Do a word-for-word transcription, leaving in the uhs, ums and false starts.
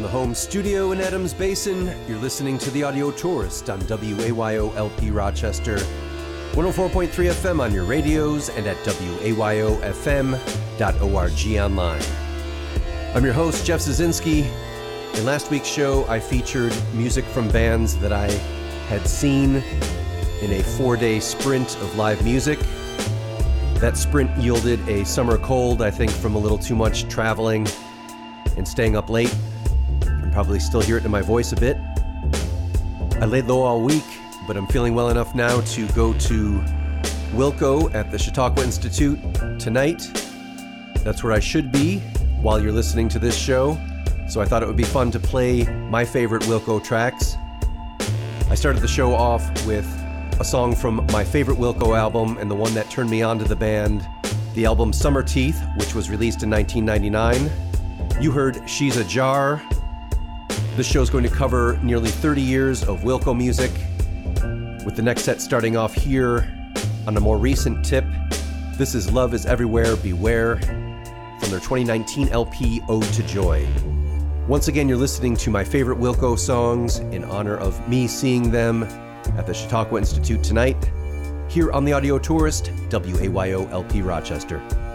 the home studio in Adams Basin, you're listening to The Audio Tourist on W A Y O L P Rochester, one oh four point three F M on your radios and at W A Y O F M dot org online. I'm your host, Jeff Zazinski. In last week's show, I featured music from bands that I had seen in a four-day sprint of live music. That sprint yielded a summer cold, I think, from a little too much traveling and staying up late. You can probably still hear it in my voice a bit. I laid low all week, but I'm feeling well enough now to go to Wilco at the Chautauqua Institute tonight. That's where I should be while you're listening to this show, so I thought it would be fun to play my favorite Wilco tracks. I started the show off with a song from my favorite Wilco album and the one that turned me on to the band, the album Summer Teeth, which was released in nineteen ninety-nine. You heard She's a Jar. This show's going to cover nearly thirty years of Wilco music, with the next set starting off here on a more recent tip. This is Love is Everywhere, Beware, from their twenty nineteen L P Ode to Joy. Once again, you're listening to my favorite Wilco songs in honor of me seeing them at the Chautauqua Institute tonight, here on The Audio Tourist, W A Y O L P Rochester.